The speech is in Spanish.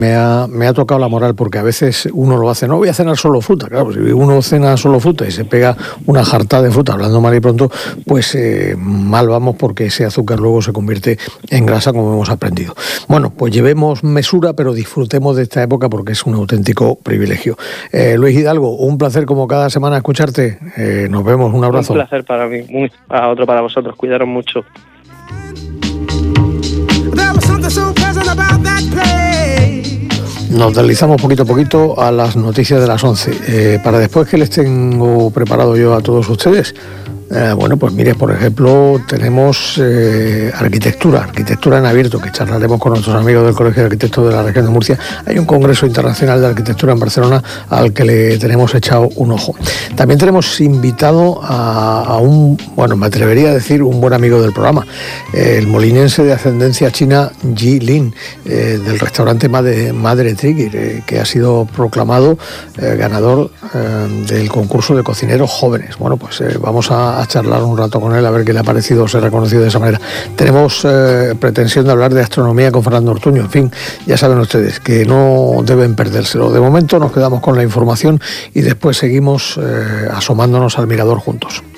Me ha tocado la moral, porque a veces uno lo hace, no voy a cenar solo fruta, claro, si uno cena solo fruta y se pega una jartada de fruta, hablando mal y pronto, pues mal vamos, porque ese azúcar luego se convierte en grasa, como hemos aprendido. Bueno, pues llevemos mesura, pero disfrutemos de esta época porque es un auténtico privilegio. Luis Hidalgo, un placer como cada semana escucharte. Nos vemos, un abrazo. Un placer para mí, otro para vosotros, cuidaros mucho. Nos deslizamos poquito a poquito a las noticias de las 11. Para después, que les tengo preparado yo a todos ustedes. Bueno, pues mire, por ejemplo, tenemos arquitectura en abierto, que charlaremos con nuestros amigos del Colegio de Arquitectos de la región de Murcia. Hay un Congreso Internacional de Arquitectura en Barcelona al que le tenemos echado un ojo. También tenemos invitado a un, bueno, me atrevería a decir, un buen amigo del programa, el molinense de ascendencia china, Ji Lin, del restaurante Madre Trigger, que ha sido proclamado ganador del concurso de cocineros jóvenes. Bueno, pues vamos a charlar un rato con él, a ver qué le ha parecido ser reconocido de esa manera. Tenemos pretensión de hablar de astronomía con Fernando Ortuño. En fin, ya saben ustedes que no deben perdérselo. De momento nos quedamos con la información y después seguimos asomándonos al mirador juntos.